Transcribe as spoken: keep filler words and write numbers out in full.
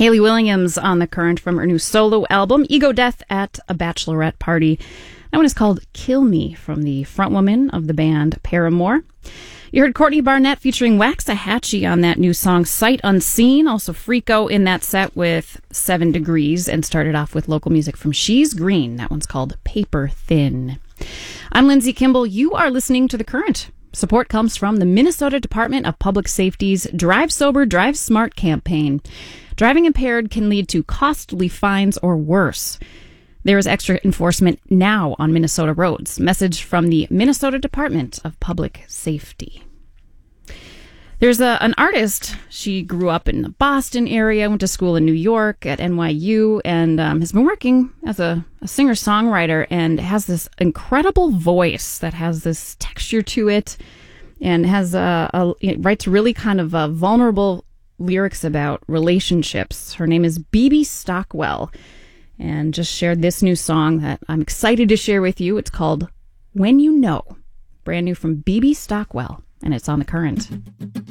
Hayley Williams on The Current from her new solo album, Ego Death at a Bachelorette Party. That one is called Kill Me, from the frontwoman of the band Paramore. You heard Courtney Barnett featuring Waxahachie on that new song, Sight Unseen. Also Freako in that set with Seven Degrees, and started off with local music from She's Green. That one's called Paper Thin. I'm Lindsay Kimball. You are listening to The Current. Support comes from the Minnesota Department of Public Safety's Drive Sober, Drive Smart campaign. Driving impaired can lead to costly fines or worse. There is extra enforcement now on Minnesota roads. Message from the Minnesota Department of Public Safety. There's a, an artist. She grew up in the Boston area, went to school in New York at N Y U, and um, has been working as a, a singer-songwriter, and has this incredible voice that has this texture to it, and has a, a it writes really kind of a vulnerable lyrics about relationships. Her name is Bebe Stockwell, and just shared this new song that I'm excited to share with you. It's called When You Know. Brand new from Bebe Stockwell, and it's on The Current.